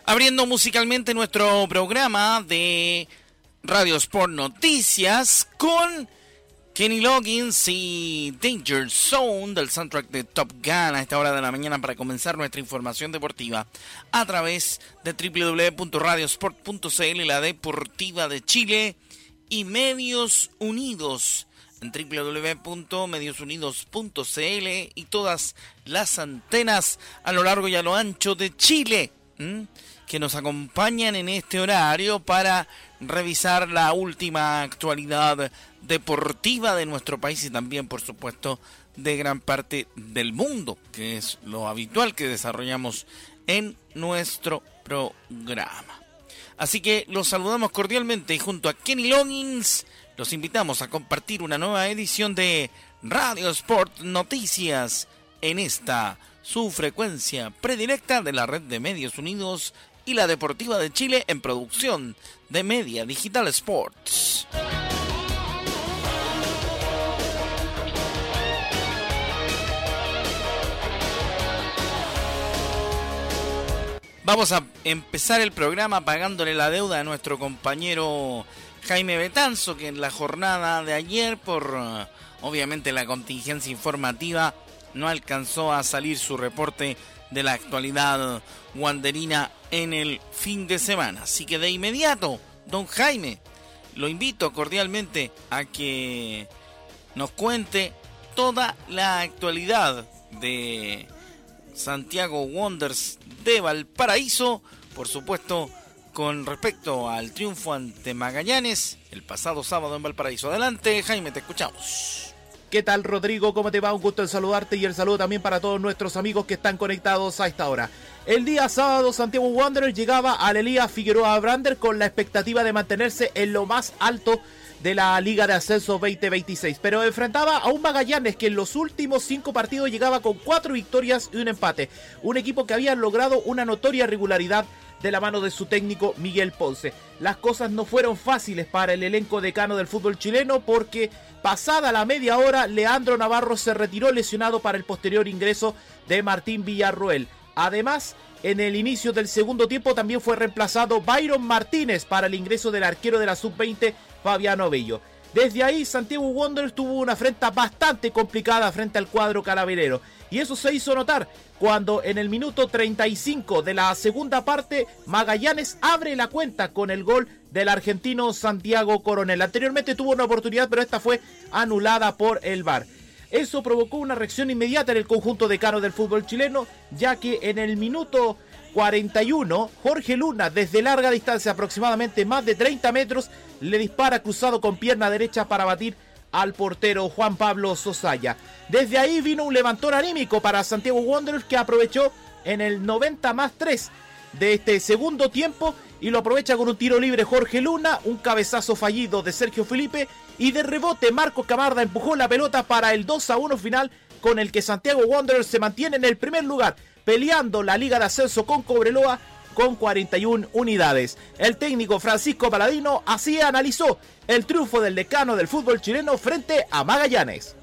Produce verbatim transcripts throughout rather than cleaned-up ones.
Abriendo musicalmente nuestro programa de Radio Sport Noticias con Kenny Loggins y Danger Zone del soundtrack de Top Gun a esta hora de la mañana para comenzar nuestra información deportiva a través de doble u doble u doble u punto radiosport punto c l, la deportiva de Chile, y Medios Unidos en doble u doble u doble u punto medios unidos punto c l y todas las antenas a lo largo y a lo ancho de Chile, ¿m? que nos acompañan en este horario para revisar la última actualidad deportiva de nuestro país y también, por supuesto, de gran parte del mundo, que es lo habitual que desarrollamos en nuestro programa. Así que los saludamos cordialmente y junto a Kenny Loggins los invitamos a compartir una nueva edición de Radio Sport Noticias en esta su frecuencia predilecta de la red de Medios Unidos y la Deportiva de Chile en producción de Media Digital Sports. Vamos a empezar el programa pagándole la deuda a nuestro compañero Jaime Betanzo, que en la jornada de ayer, por obviamente la contingencia informativa, no alcanzó a salir su reporte de la actualidad wanderina en el fin de semana. Así que de inmediato, don Jaime, lo invito cordialmente a que nos cuente toda la actualidad de Santiago Wanderers de Valparaíso, por supuesto, con respecto al triunfo ante Magallanes el pasado sábado en Valparaíso. Adelante, Jaime, te escuchamos. ¿Qué tal, Rodrigo? ¿Cómo te va? Un gusto en saludarte y el saludo también para todos nuestros amigos que están conectados a esta hora. El día sábado, Santiago Wanderers llegaba al Elías Figueroa Brander con la expectativa de mantenerse en lo más alto de la Liga de Ascenso veinte veintiséis, pero enfrentaba a un Magallanes que en los últimos cinco partidos llegaba con cuatro victorias y un empate. Un equipo que había logrado una notoria regularidad de la mano de su técnico Miguel Ponce. Las cosas no fueron fáciles para el elenco decano del fútbol chileno porque pasada la media hora Leandro Navarro se retiró lesionado para el posterior ingreso de Martín Villarroel. Además, en el inicio del segundo tiempo también fue reemplazado Byron Martínez para el ingreso del arquero de la sub veinte Fabiano Bello. Desde ahí Santiago Wanderers tuvo una afrenta bastante complicada frente al cuadro carabineiro. Y eso se hizo notar cuando en el minuto treinta y cinco de la segunda parte Magallanes abre la cuenta con el gol del argentino Santiago Coronel. Anteriormente tuvo una oportunidad, pero esta fue anulada por el V A R. Eso provocó una reacción inmediata en el conjunto decano del fútbol chileno, ya que en el minuto cuarenta y uno, Jorge Luna, desde larga distancia, aproximadamente más de treinta metros, le dispara cruzado con pierna derecha para batir al portero Juan Pablo Sosaya. Desde ahí vino un levantón anímico para Santiago Wanderers, que aprovechó en el noventa más tres de este segundo tiempo y lo aprovecha con un tiro libre Jorge Luna, un cabezazo fallido de Sergio Felipe y de rebote Marcos Camarda empujó la pelota para el dos a uno final, con el que Santiago Wanderers se mantiene en el primer lugar, peleando la Liga de Ascenso con Cobreloa con cuarenta y una unidades. El técnico Francisco Paladino así analizó el triunfo del decano del fútbol chileno frente a Magallanes.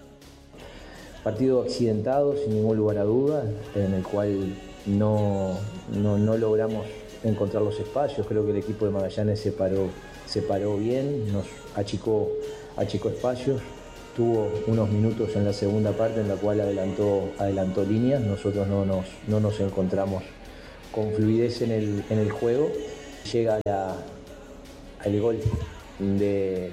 Partido accidentado, sin ningún lugar a duda, en el cual no, no, no logramos encontrar los espacios. Creo que el equipo de Magallanes se paró, se paró bien, nos achicó, achicó espacios. Tuvo unos minutos en la segunda parte en la cual adelantó, adelantó líneas. Nosotros no nos, no nos encontramos con fluidez en el, en el juego. Llega la, el gol de,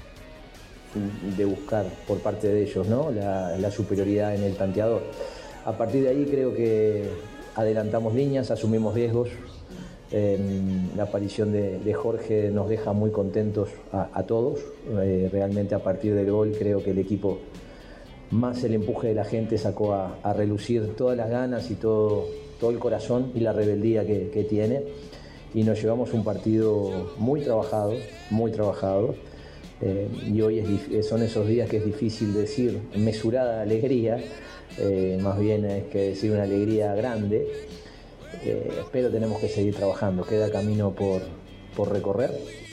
de buscar por parte de ellos, ¿no? la, la superioridad en el tanteador. A partir de ahí creo que adelantamos líneas, asumimos riesgos. Eh, la aparición de, de Jorge nos deja muy contentos a, a todos. Eh, realmente a partir del gol creo que el equipo, más el empuje de la gente, sacó a, a relucir todas las ganas y todo, todo el corazón y la rebeldía que, que tiene, y nos llevamos un partido muy trabajado, muy trabajado. Eh, y hoy es, son esos días que es difícil decir mesurada alegría, eh, más bien es que decir una alegría grande. Eh, pero tenemos que seguir trabajando, queda camino por, por recorrer.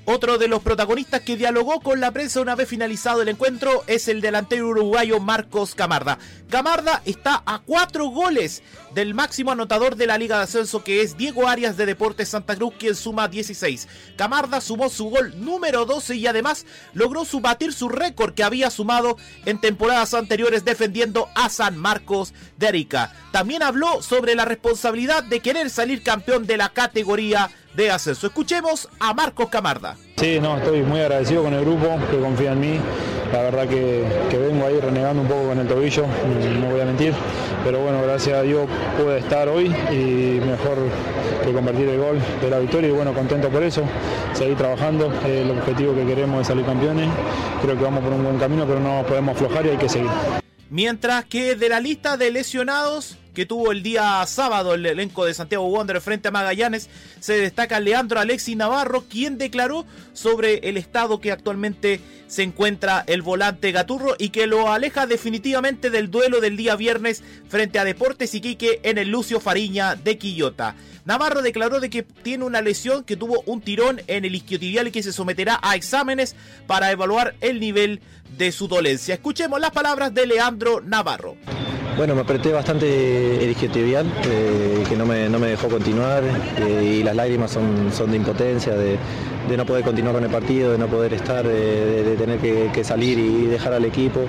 Otro de los protagonistas que dialogó con la prensa una vez finalizado el encuentro es el delantero uruguayo Marcos Camarda. Camarda está a cuatro goles del máximo anotador de la Liga de Ascenso, que es Diego Arias de Deportes Santa Cruz, quien suma dieciséis. Camarda sumó su gol número doce y además logró su, batir su récord que había sumado en temporadas anteriores defendiendo a San Marcos de Arica. También habló sobre la responsabilidad de querer salir campeón de la categoría de ascenso. Escuchemos a Marcos Camarda. Sí, no, estoy muy agradecido con el grupo que confía en mí. La verdad que, que vengo ahí renegando un poco con el tobillo, no voy a mentir, pero bueno, gracias a Dios pude estar hoy y mejor que convertir el gol de la victoria y bueno, contento por eso, seguir trabajando, eh, el objetivo que queremos es salir campeones, creo que vamos por un buen camino, pero no podemos aflojar y hay que seguir. Mientras que de la lista de lesionados que tuvo el día sábado el elenco de Santiago Wanderers frente a Magallanes, se destaca Leandro Alexis Navarro, quien declaró sobre el estado que actualmente se encuentra el volante Gaturro y que lo aleja definitivamente del duelo del día viernes frente a Deportes Iquique en el Lucio Fariña de Quillota. Navarro declaró de que tiene una lesión, que tuvo un tirón en el isquiotibial y que se someterá a exámenes para evaluar el nivel de su dolencia. Escuchemos las palabras de Leandro Navarro. Bueno, me apreté bastante el isquiotibial, eh, que no me, no me dejó continuar, eh, y las lágrimas son, son de impotencia, de, de no poder continuar con el partido, de no poder estar, de, de tener que, que salir y dejar al equipo.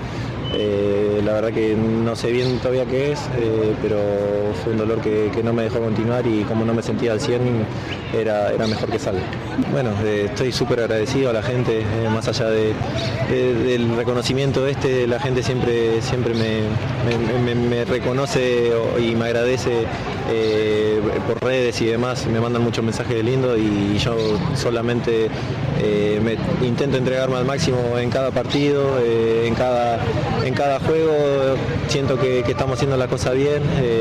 Eh, la verdad que no sé bien todavía qué es, eh, pero fue un dolor que, que no me dejó continuar y como no me sentía al cien, era, era mejor que salga. Bueno, eh, estoy súper agradecido a la gente, eh, más allá de, de, del reconocimiento este, la gente siempre, siempre me, me, me, me reconoce y me agradece eh, por redes y demás, me mandan muchos mensajes lindos y yo solamente eh, me intento entregarme al máximo en cada partido, eh, en cada... En cada juego siento que, que estamos haciendo la cosa bien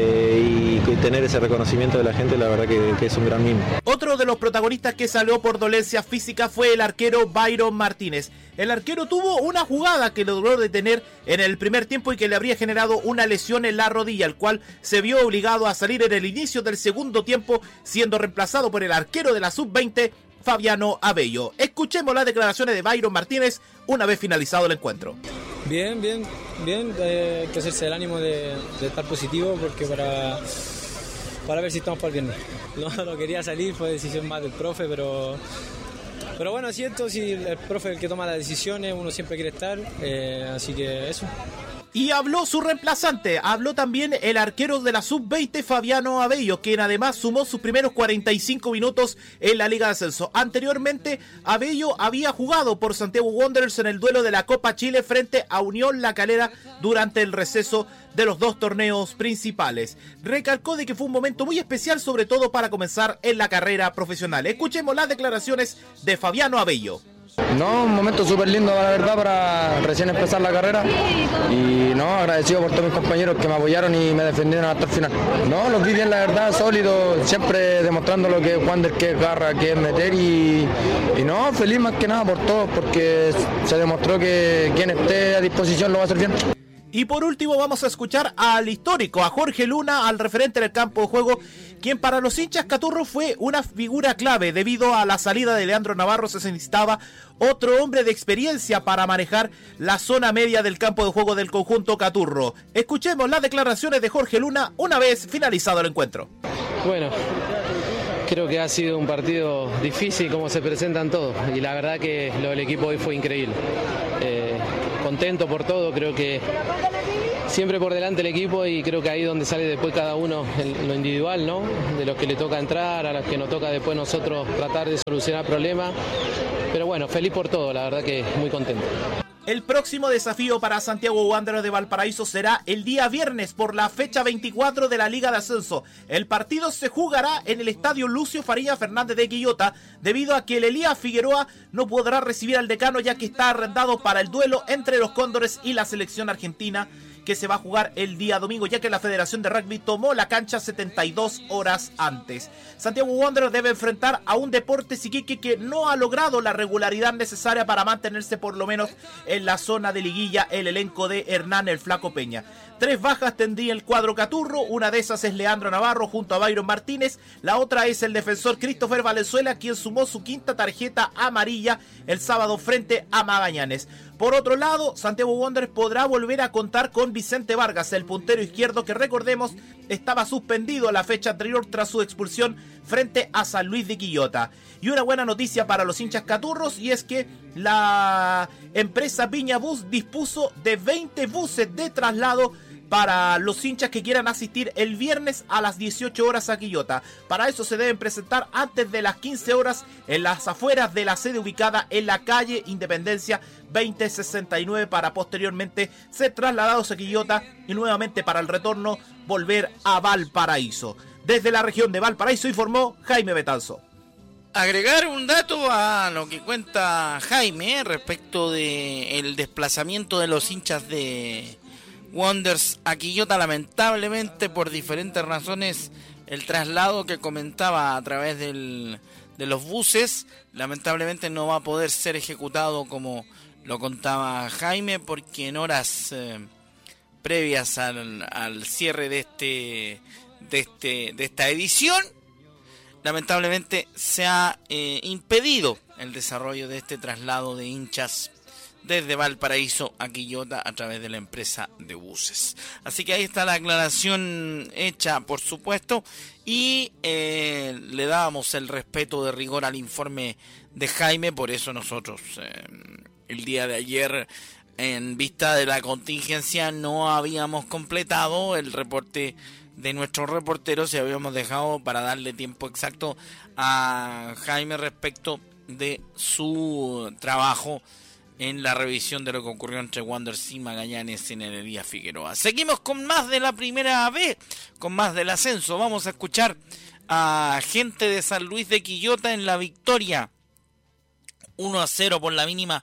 eh, y, y tener ese reconocimiento de la gente, la verdad que, que es un gran mimo. Otro de los protagonistas que salió por dolencia física fue el arquero Byron Martínez. El arquero tuvo una jugada que logró detener en el primer tiempo y que le habría generado una lesión en la rodilla, el cual se vio obligado a salir en el inicio del segundo tiempo, siendo reemplazado por el arquero de la sub veinte, Fabiano Abello. Escuchemos las declaraciones de Byron Martínez una vez finalizado el encuentro. Bien, bien, bien, eh, hay que hacerse el ánimo de, de estar positivo porque para, para ver si estamos para el viernes. No, no quería salir, fue decisión más del profe, pero, pero bueno, siento, si el profe es el que toma las decisiones, uno siempre quiere estar, eh, así que eso. Y habló su reemplazante, habló también el arquero de la sub veinte, Fabiano Abello, quien además sumó sus primeros cuarenta y cinco minutos en la Liga de Ascenso. Anteriormente, Abello había jugado por Santiago Wanderers en el duelo de la Copa Chile frente a Unión La Calera durante el receso de los dos torneos principales. Recalcó de que fue un momento muy especial, sobre todo para comenzar en la carrera profesional. Escuchemos las declaraciones de Fabiano Abello. No, un momento súper lindo, la verdad, para recién empezar la carrera y no, agradecido por todos mis compañeros que me apoyaron y me defendieron hasta el final. No, los vi bien, la verdad, sólido, siempre demostrando lo que es Wander, que es garra, que es meter y, y no, feliz más que nada por todos porque se demostró que quien esté a disposición lo va a hacer bien. Y por último vamos a escuchar al histórico, a Jorge Luna, al referente del campo de juego, quien para los hinchas Caturro fue una figura clave. Debido a la salida de Leandro Navarro se necesitaba otro hombre de experiencia para manejar la zona media del campo de juego del conjunto Caturro. Escuchemos las declaraciones de Jorge Luna una vez finalizado el encuentro. Bueno, creo que ha sido un partido difícil como se presentan todos y la verdad que lo del equipo hoy fue increíble. Eh, contento por todo, creo que siempre por delante el equipo y creo que ahí donde sale después cada uno en lo individual, ¿no? De los que le toca entrar, a los que nos toca después nosotros tratar de solucionar problemas. Pero bueno, feliz por todo, la verdad que muy contento. El próximo desafío para Santiago Wanderers de Valparaíso será el día viernes por la fecha veinticuatro de la Liga de Ascenso. El partido se jugará en el estadio Lucio Fariña Fernández de Quillota, debido a que el Elías Figueroa no podrá recibir al decano ya que está arrendado para el duelo entre los Cóndores y la selección argentina, que se va a jugar el día domingo, ya que la Federación de Rugby tomó la cancha setenta y dos horas antes. Santiago Wanderers debe enfrentar a un Deportes Iquique que no ha logrado la regularidad necesaria para mantenerse por lo menos en la zona de liguilla, el elenco de Hernán el Flaco Peña. Tres bajas tendría el cuadro caturro, una de esas es Leandro Navarro junto a Byron Martínez, la otra es el defensor Christopher Valenzuela, quien sumó su quinta tarjeta amarilla el sábado frente a Magallanes. Por otro lado, Santiago Wanderers podrá volver a contar con Vicente Vargas, el puntero izquierdo que, recordemos, estaba suspendido la fecha anterior tras su expulsión frente a San Luis de Quillota. Y una buena noticia para los hinchas caturros, y es que la empresa Viña Bus dispuso de veinte buses de traslado para los hinchas que quieran asistir el viernes a las dieciocho horas a Quillota. Para eso se deben presentar antes de las quince horas en las afueras de la sede ubicada en la calle Independencia veinte sesenta y nueve, para posteriormente ser trasladados a Quillota y nuevamente para el retorno volver a Valparaíso. Desde la región de Valparaíso informó Jaime Betanzo. Agregar un dato a lo que cuenta Jaime respecto de el desplazamiento de los hinchas de Wanderers a Quillota. Lamentablemente, por diferentes razones, el traslado que comentaba a través del, de los buses, lamentablemente no va a poder ser ejecutado como lo contaba Jaime, porque en horas eh, previas al, al cierre de este, de este de esta edición, lamentablemente se ha eh, impedido el desarrollo de este traslado de hinchas desde Valparaíso a Quillota a través de la empresa de buses. Así que ahí está la aclaración hecha, por supuesto, y eh, le dábamos el respeto de rigor al informe de Jaime. Por eso nosotros eh, el día de ayer, en vista de la contingencia, no habíamos completado el reporte de nuestros reporteros y habíamos dejado para darle tiempo exacto a Jaime respecto de su trabajo en la revisión de lo que ocurrió entre Wanderers y Magallanes en el Elías Figueroa. Seguimos con más de la primera B, con más del ascenso. Vamos a escuchar a gente de San Luis de Quillota en la victoria uno a cero por la mínima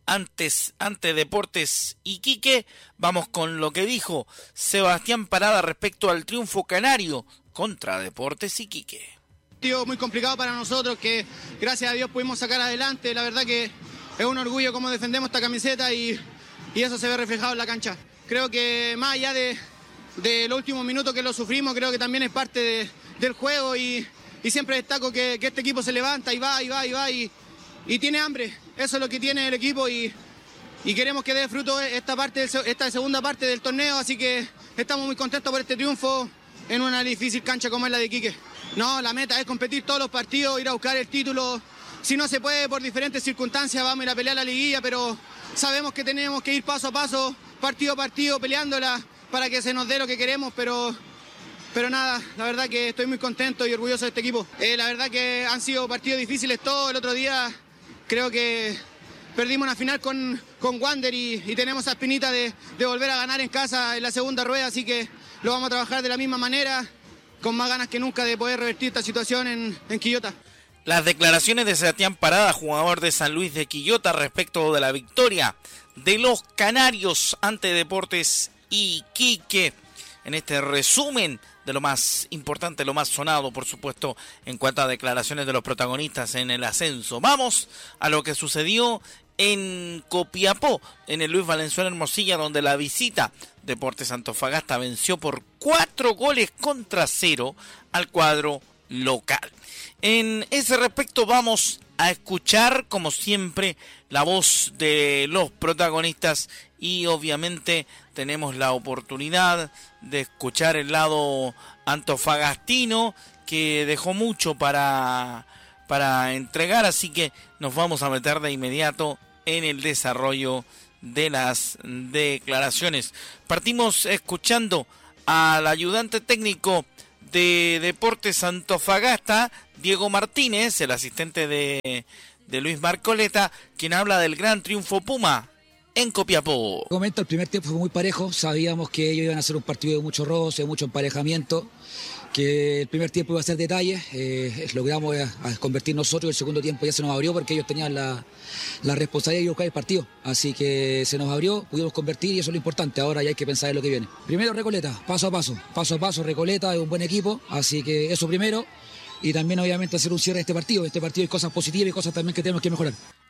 antes ante Deportes Iquique. Vamos con lo que dijo Sebastián Parada respecto al triunfo canario contra Deportes Iquique. Partido muy complicado para nosotros, que gracias a Dios pudimos sacar adelante. La verdad que es un orgullo cómo defendemos esta camiseta y, y eso se ve reflejado en la cancha. Creo que más allá de, de los últimos minutos que lo sufrimos, creo que también es parte de, del juego y, y siempre destaco que, que este equipo se levanta y va y va y va y, y tiene hambre. Eso es lo que tiene el equipo y, y queremos que dé fruto esta, parte del, esta segunda parte del torneo, así que estamos muy contentos por este triunfo en una difícil cancha como es la de Iquique. No, la meta es competir todos los partidos, ir a buscar el título. Si no se puede por diferentes circunstancias, vamos a ir a pelear la liguilla, pero sabemos que tenemos que ir paso a paso, partido a partido, peleándola para que se nos dé lo que queremos, pero, pero nada, la verdad que estoy muy contento y orgulloso de este equipo. Eh, la verdad que han sido partidos difíciles todos. El otro día creo que perdimos una final con, con Wander y, y tenemos esa espinita de, de volver a ganar en casa en la segunda rueda, así que lo vamos a trabajar de la misma manera, con más ganas que nunca de poder revertir esta situación en, en Quillota. Las declaraciones de Sebastián Parada, jugador de San Luis de Quillota, respecto de la victoria de los canarios ante Deportes Iquique. En este resumen de lo más importante, lo más sonado, por supuesto, en cuanto a declaraciones de los protagonistas en el ascenso. Vamos a lo que sucedió en Copiapó, en el Luis Valenzuela Hermosilla, donde la visita Deportes Antofagasta venció por cuatro goles contra cero al cuadro local. En ese respecto vamos a escuchar, como siempre, la voz de los protagonistas y obviamente tenemos la oportunidad de escuchar el lado antofagastino, que dejó mucho para, para entregar, así que nos vamos a meter de inmediato en el desarrollo de las declaraciones. Partimos escuchando al ayudante técnico de Deportes Antofagasta, Diego Martínez, el asistente de, de Luis Marcoleta, quien habla del gran triunfo Puma en Copiapó. Comento, el primer tiempo fue muy parejo, sabíamos que ellos iban a hacer un partido de mucho roce, de mucho emparejamiento, que el primer tiempo iba a ser detalles, eh, logramos a, a convertir nosotros, el segundo tiempo ya se nos abrió porque ellos tenían la, la responsabilidad de buscar el partido, así que se nos abrió, pudimos convertir y eso es lo importante, ahora ya hay que pensar en lo que viene. Primero Recoleta, paso a paso, paso a paso, Recoleta es un buen equipo, así que eso primero, y también obviamente hacer un cierre de este partido, este partido hay cosas positivas y cosas también que tenemos que mejorar.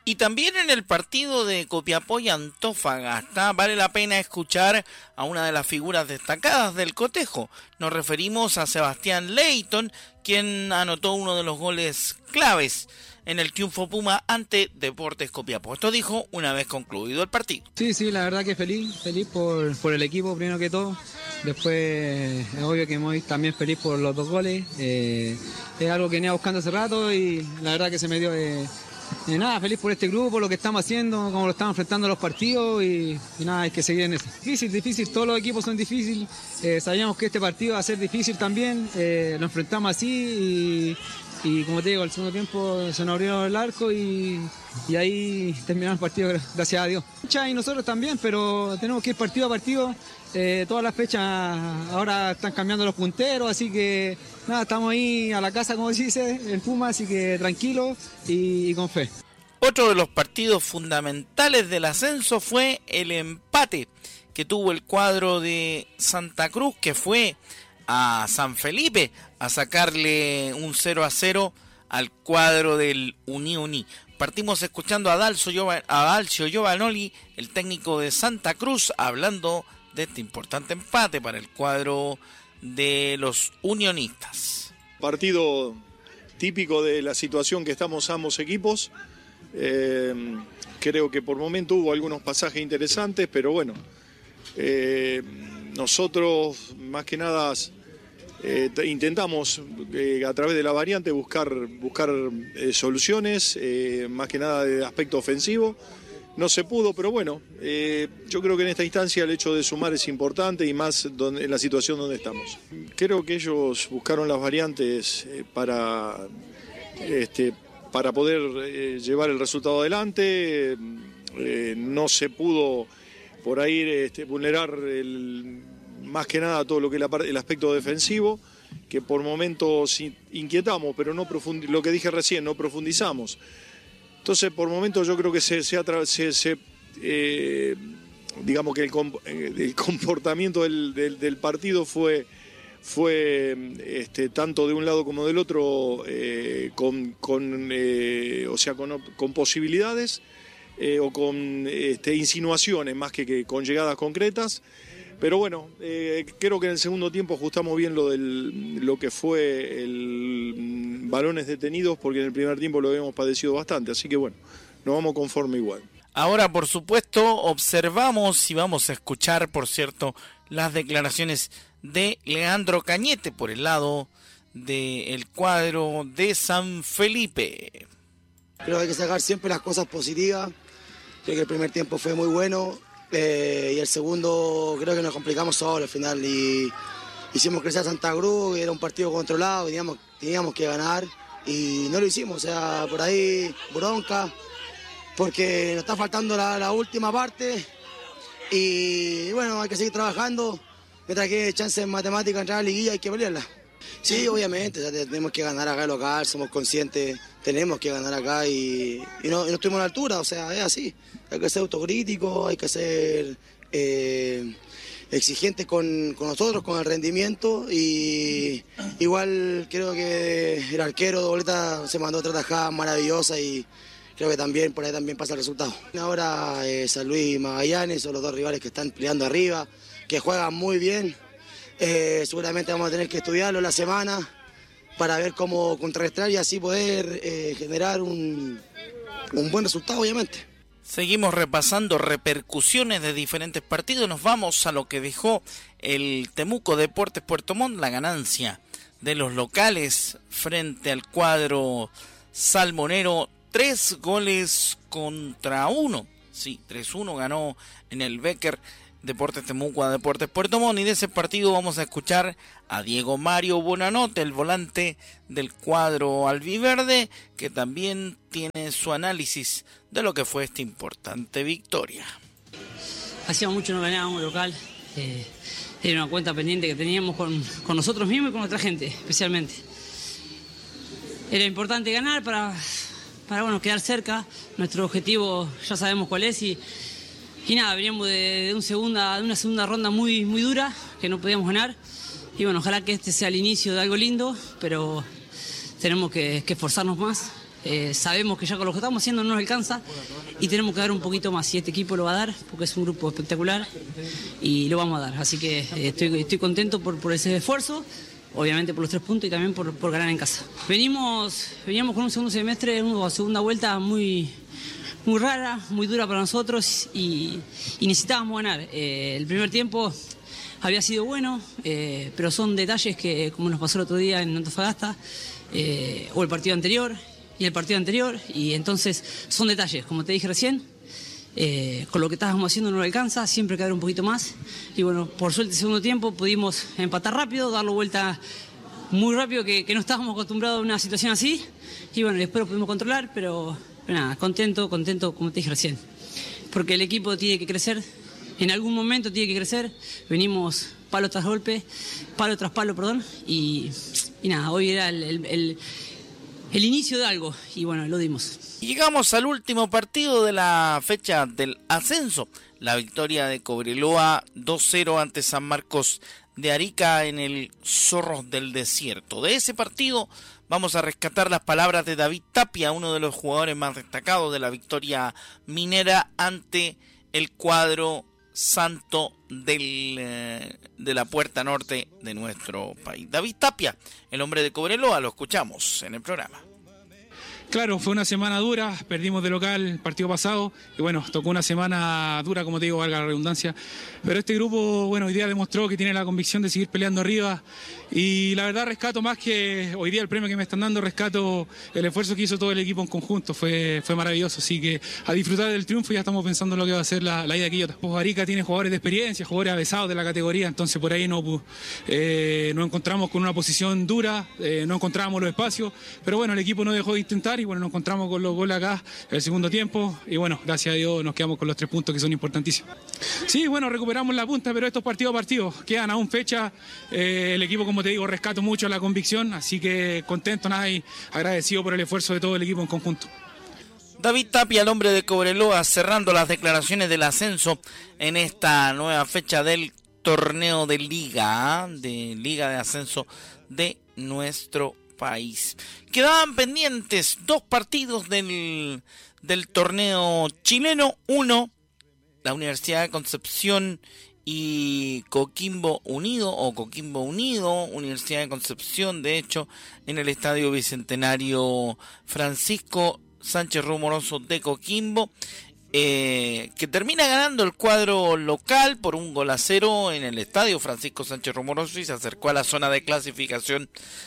Y también en el partido de Copiapó y Antofagasta vale la pena escuchar a una de las figuras destacadas del cotejo. Nos referimos a Sebastián Leighton, quien anotó uno de los goles claves en el triunfo Puma ante Deportes Copiapó. Esto dijo una vez concluido el partido. Sí, sí, la verdad que feliz, feliz por, por el equipo primero que todo. Después es obvio que muy también feliz por los dos goles. Eh, es algo que venía buscando hace rato y la verdad que se me dio... Eh, Y nada, feliz por este grupo, lo que estamos haciendo, cómo lo estamos enfrentando los partidos y, y nada, hay que seguir en eso. Difícil, difícil, todos los equipos son difíciles, eh, sabíamos que este partido va a ser difícil también, eh, lo enfrentamos así y, y como te digo, el segundo tiempo se nos abrió el arco y, y ahí terminamos el partido, gracias a Dios. Y nosotros también, pero tenemos que ir partido a partido, eh, todas las fechas ahora están cambiando los punteros, así que nada, estamos ahí a la casa, como se dice, el Puma, así que tranquilo y, y con fe. Otro de los partidos fundamentales del ascenso fue el empate que tuvo el cuadro de Santa Cruz, que fue a San Felipe a sacarle un cero a cero al cuadro del Unioni. Partimos escuchando a Adalcio, a Adalcio Giovanoli, el técnico de Santa Cruz, hablando de este importante empate para el cuadro de los unionistas. Partido típico de la situación que estamos ambos equipos. Eh, creo que por momento hubo algunos pasajes interesantes, pero bueno, eh, nosotros más que nada eh, intentamos eh, a través de la variante buscar, buscar eh, soluciones, eh, más que nada de aspecto ofensivo. No se pudo, pero bueno, eh, yo creo que en esta instancia el hecho de sumar es importante y más donde, en la situación donde estamos. Creo que ellos buscaron las variantes eh, para, este, para poder eh, llevar el resultado adelante. Eh, no se pudo por ahí este, vulnerar el, más que nada todo lo que es la, el aspecto defensivo, que por momentos inquietamos, pero no profundi- lo que dije recién, no profundizamos. Entonces, por momentos yo creo que se, se, se, se eh, digamos que el, el comportamiento del, del, del partido fue, fue este, tanto de un lado como del otro, eh, con, con, eh, o sea, con, con posibilidades eh, o con este, insinuaciones más que, que con llegadas concretas. Pero bueno, eh, creo que en el segundo tiempo ajustamos bien lo, del, lo que fue el balones detenidos, porque en el primer tiempo lo habíamos padecido bastante, así que bueno, nos vamos conforme igual. Ahora, por supuesto, observamos y vamos a escuchar, por cierto, las declaraciones de Leandro Cañete por el lado del cuadro de San Felipe. Creo que hay que sacar siempre las cosas positivas. Creo que el primer tiempo fue muy bueno. Eh, y el segundo creo que nos complicamos solo al final y hicimos crecer a Santa Cruz, era un partido controlado, teníamos, teníamos que ganar y no lo hicimos, o sea, por ahí bronca, porque nos está faltando la, la última parte y bueno, hay que seguir trabajando, mientras que hay chance en matemática entrar a la liguilla hay que pelearla. Sí, obviamente, o sea, tenemos que ganar acá local, somos conscientes, tenemos que ganar acá y, y, no, y no estuvimos a la altura, o sea, es así. Hay que ser autocrítico, hay que ser eh, exigentes con, con nosotros, con el rendimiento y igual creo que el arquero de Boleta se mandó otra tajada maravillosa y creo que también por ahí también pasa el resultado. Ahora eh, San Luis y Magallanes son los dos rivales que están peleando arriba, que juegan muy bien. Eh, seguramente vamos a tener que estudiarlo la semana para ver cómo contrarrestar y así poder eh, generar un, un buen resultado, obviamente. Seguimos repasando repercusiones de diferentes partidos. Nos vamos a lo que dejó el Temuco Deportes Puerto Montt, la ganancia de los locales frente al cuadro salmonero, tres goles contra uno. Sí, tres uno ganó en el Becker Deportes Temuco a Deportes Puerto Montt, y de ese partido vamos a escuchar a Diego Mario Bonanote, el volante del cuadro albiverde, que también tiene su análisis de lo que fue esta importante victoria. Hacía mucho no ganábamos local, eh, era una cuenta pendiente que teníamos con, con nosotros mismos y con otra gente, especialmente. Era importante ganar para, para bueno, quedar cerca, nuestro objetivo ya sabemos cuál es y Y nada, veníamos de, de, un segunda, de una segunda ronda muy, muy dura, que no podíamos ganar. Y bueno, ojalá que este sea el inicio de algo lindo, pero tenemos que, que esforzarnos más Eh, sabemos que ya con lo que estamos haciendo no nos alcanza y tenemos que dar un poquito más. Y este equipo lo va a dar porque es un grupo espectacular y lo vamos a dar. Así que eh, estoy, estoy contento por, por ese esfuerzo, obviamente por los tres puntos y también por, por ganar en casa. Venimos, veníamos con un segundo semestre, una segunda vuelta muy, muy rara, muy dura para nosotros y, y necesitábamos ganar. Eh, el primer tiempo había sido bueno, eh, pero son detalles que, como nos pasó el otro día en Antofagasta, eh, o el partido anterior, y el partido anterior, y entonces son detalles, como te dije recién, eh, con lo que estábamos haciendo no alcanza, siempre hay que dar un poquito más, y bueno, por suerte el segundo tiempo pudimos empatar rápido, darlo vuelta muy rápido, que, que no estábamos acostumbrados a una situación así, y bueno, después lo pudimos controlar, pero, pero nada, contento, contento, como te dije recién, porque el equipo tiene que crecer, en algún momento tiene que crecer, venimos palo tras golpe, palo tras palo, perdón, y, y nada, hoy era el... el, el El inicio de algo, y bueno, lo dimos. Llegamos al último partido de la fecha del ascenso. La victoria de Cobreloa dos cero ante San Marcos de Arica en el Zorros del Desierto. De ese partido vamos a rescatar las palabras de David Tapia, uno de los jugadores más destacados de la victoria minera ante el cuadro santo del, eh, de la puerta norte de nuestro país. David Tapia, el hombre de Cobreloa, lo escuchamos en el programa. Claro, fue una semana dura, perdimos de local el partido pasado y bueno, tocó una semana dura, como te digo, valga la redundancia, pero este grupo, bueno, hoy día demostró que tiene la convicción de seguir peleando arriba y la verdad rescato más que hoy día el premio que me están dando, rescato el esfuerzo que hizo todo el equipo en conjunto, fue, fue maravilloso, así que a disfrutar del triunfo. Ya estamos pensando en lo que va a ser la, la ida de Quillota. Pues Arica tiene jugadores de experiencia, jugadores avesados de la categoría, entonces por ahí no, eh, nos encontramos con una posición dura, eh, no encontrábamos los espacios, pero bueno, el equipo no dejó de intentar y bueno, nos encontramos con los goles acá el segundo tiempo y bueno, gracias a Dios nos quedamos con los tres puntos que son importantísimos. Sí, bueno, recuperamos la punta, pero estos partidos a partidos quedan aún fecha, eh, el equipo, como te digo, rescato mucho la convicción, así que contento, nada, y agradecido por el esfuerzo de todo el equipo en conjunto. David Tapia, el hombre de Cobreloa, cerrando las declaraciones del ascenso en esta nueva fecha del torneo de liga, de liga de ascenso de nuestro país. Quedaban pendientes dos partidos del, del torneo chileno. Uno, la Universidad de Concepción y Coquimbo Unido, o Coquimbo Unido, Universidad de Concepción, de hecho, en el Estadio Bicentenario Francisco Sánchez Rumoroso de Coquimbo, eh, que termina ganando el cuadro local por un gol a cero en el Estadio Francisco Sánchez Rumoroso y se acercó a la zona de clasificación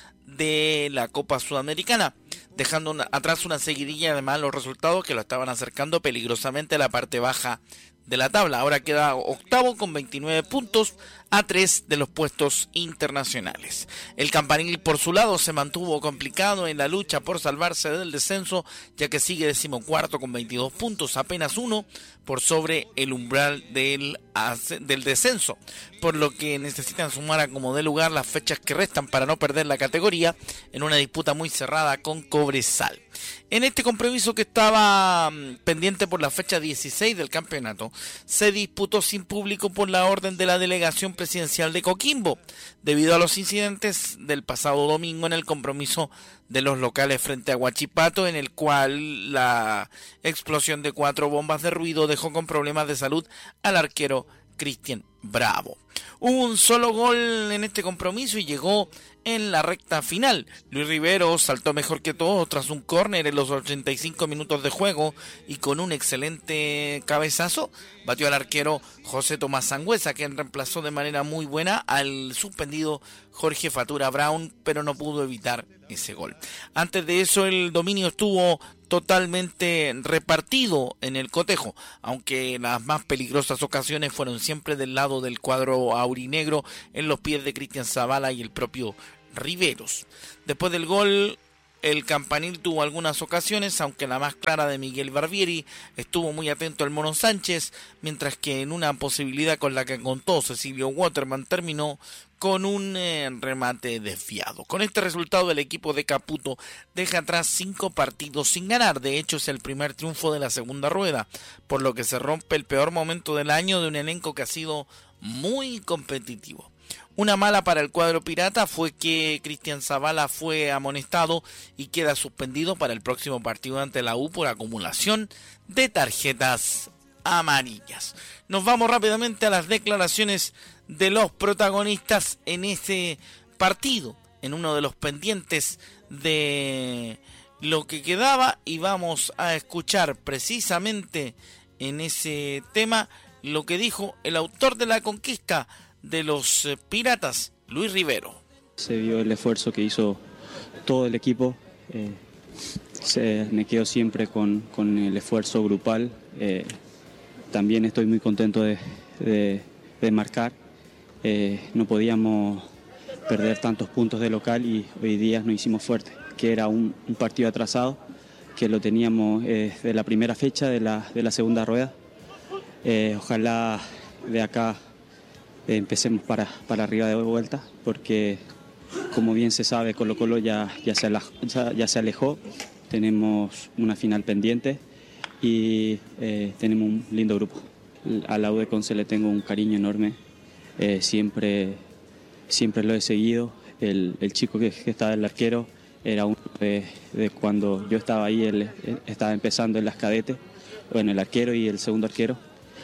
de la Copa Sudamericana, dejando una, atrás una seguidilla de malos resultados que lo estaban acercando peligrosamente a la parte baja de la tabla. Ahora queda octavo con veintinueve puntos a tres de los puestos internacionales. El Campanil, por su lado, se mantuvo complicado en la lucha por salvarse del descenso, ya que sigue decimocuarto con veintidós puntos, apenas uno por sobre el umbral del, del descenso, por lo que necesitan sumar a como dé lugar las fechas que restan para no perder la categoría en una disputa muy cerrada con Cobresal. En este compromiso que estaba pendiente por la fecha dieciséis del campeonato, se disputó sin público por la orden de la delegación presidencial de Coquimbo, debido a los incidentes del pasado domingo en el compromiso de los locales frente a Huachipato, en el cual la explosión de cuatro bombas de ruido dejó con problemas de salud al arquero Cristian Bravo. Hubo un solo gol en este compromiso y llegó en la recta final. Luis Rivero saltó mejor que todos tras un córner en los ochenta y cinco minutos de juego y con un excelente cabezazo batió al arquero José Tomás Sangüesa, quien reemplazó de manera muy buena al suspendido Jorge Fatura Brown, pero no pudo evitar ese gol. Antes de eso, el dominio estuvo totalmente repartido en el cotejo, aunque las más peligrosas ocasiones fueron siempre del lado del cuadro aurinegro, en los pies de Cristian Zavala y el propio Riveros. Después del gol, el Campanil tuvo algunas ocasiones, aunque la más clara de Miguel Barbieri estuvo muy atento al Mono Sánchez, mientras que en una posibilidad con la que contó Cecilio Waterman terminó con un eh, remate desviado. Con este resultado, el equipo de Caputo deja atrás cinco partidos sin ganar. De hecho, es el primer triunfo de la segunda rueda, por lo que se rompe el peor momento del año de un elenco que ha sido muy competitivo. Una mala para el cuadro pirata fue que Cristian Zavala fue amonestado y queda suspendido para el próximo partido ante la U por acumulación de tarjetas amarillas. Nos vamos rápidamente a las declaraciones de los protagonistas en ese partido, en uno de los pendientes de lo que quedaba, y vamos a escuchar precisamente en ese tema lo que dijo el autor de la conquista de los eh, Piratas, Luis Rivero. Se vio el esfuerzo que hizo todo el equipo, eh, se, me quedo siempre con, con el esfuerzo grupal, eh, también estoy muy contento de, de, de marcar, eh, no podíamos perder tantos puntos de local y hoy día nos hicimos fuerte, que era un, un partido atrasado, que lo teníamos eh, de la primera fecha de la, de la segunda rueda, eh, ojalá de acá Eh, empecemos para, para arriba de vuelta, porque como bien se sabe, Colo Colo ya, ya, se alejó, ya, ya se alejó, tenemos una final pendiente y eh, tenemos un lindo grupo. A la U de Conce le tengo un cariño enorme, eh, siempre, siempre lo he seguido, el, el chico que, que estaba el arquero era uno de, de cuando yo estaba ahí, él, él estaba empezando en las cadetes, bueno, el arquero y el segundo arquero.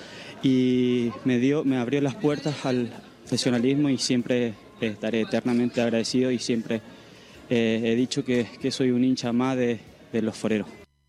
Y me dio, me abrió las puertas al profesionalismo y siempre estaré eternamente agradecido y siempre eh, he dicho que, que soy un hincha más de, de los foreros.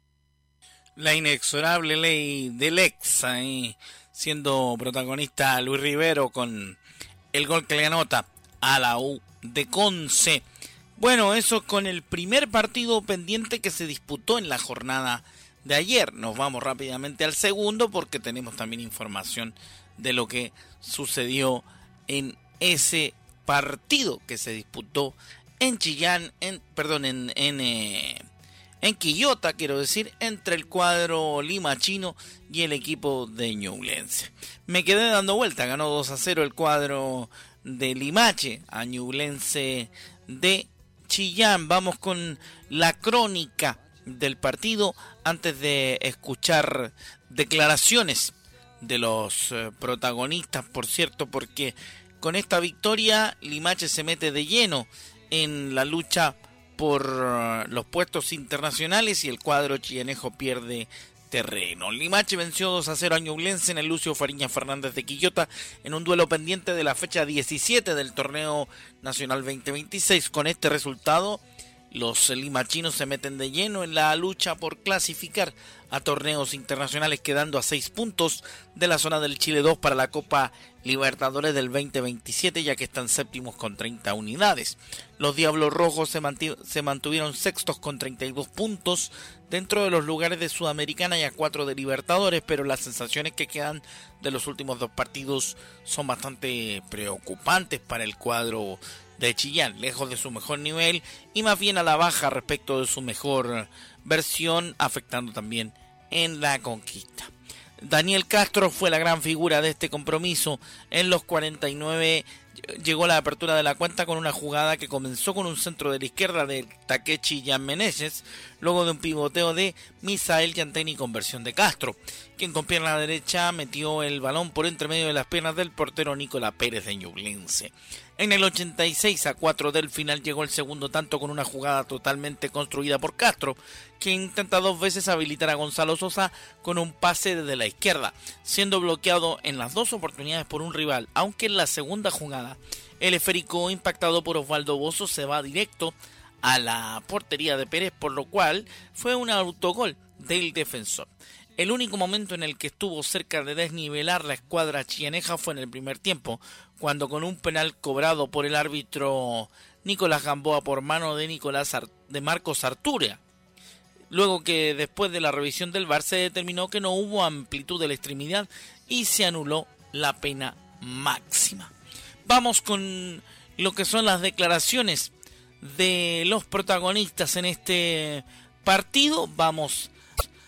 La inexorable ley del ex, ahí siendo protagonista Luis Rivero con el gol que le anota a la U de Conce. Bueno, eso con el primer partido pendiente que se disputó en la jornada de ayer. Nos vamos rápidamente al segundo porque tenemos también información de lo que sucedió en ese partido que se disputó en Chillán, en, perdón, en, en, eh, en Quillota, quiero decir, entre el cuadro limachino y el equipo de Ñublense. Me quedé dando vuelta, ganó dos a cero el cuadro de Limache a Ñublense de Chillán. Vamos con la crónica del partido antes de escuchar declaraciones de los eh, protagonistas, por cierto, porque con esta victoria Limache se mete de lleno en la lucha por uh, los puestos internacionales y el cuadro chillanejo pierde terreno. Limache venció dos a cero a Ñublense en el Lucio Fariñas Fernández de Quillota en un duelo pendiente de la fecha diecisiete del torneo nacional veinte veintiséis. Con este resultado, los limachinos se meten de lleno en la lucha por clasificar a torneos internacionales, quedando a seis puntos de la zona del Chile dos para la Copa Libertadores del veinte veintisiete, ya que están séptimos con treinta unidades. Los Diablos Rojos se, mantu- se mantuvieron sextos con treinta y dos puntos dentro de los lugares de Sudamericana y a cuatro de Libertadores, pero las sensaciones que quedan de los últimos dos partidos son bastante preocupantes para el cuadro de Chillán, lejos de su mejor nivel y más bien a la baja respecto de su mejor versión, afectando también en la conquista. Daniel Castro fue la gran figura de este compromiso. En los cuarenta y nueve llegó la apertura de la cuenta con una jugada que comenzó con un centro de la izquierda de Takechi Jan Meneses, luego de un pivoteo de Misael Yanteni con versión de Castro, quien con pierna derecha metió el balón por entre medio de las piernas del portero Nicolás Pérez de Ñublense. En el ochenta y seis a cuatro del final llegó el segundo tanto con una jugada totalmente construida por Castro, que intenta dos veces habilitar a Gonzalo Sosa con un pase desde la izquierda, siendo bloqueado en las dos oportunidades por un rival, aunque en la segunda jugada el esférico impactado por Osvaldo Bozo se va directo a la portería de Pérez, por lo cual fue un autogol del defensor. El único momento en el que estuvo cerca de desnivelar la escuadra chillaneja fue en el primer tiempo, cuando con un penal cobrado por el árbitro Nicolás Gamboa por mano de Nicolás Ar- de Marcos Arturia, luego que después de la revisión del V A R se determinó que no hubo amplitud de la extremidad y se anuló la pena máxima. Vamos con lo que son las declaraciones de los protagonistas en este partido. Vamos